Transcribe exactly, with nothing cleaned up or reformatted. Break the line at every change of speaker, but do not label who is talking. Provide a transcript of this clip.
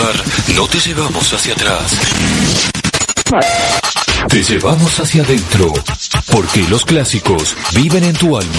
escuchar No te llevamos hacia atrás, te llevamos hacia adentro, porque los clásicos viven en tu alma.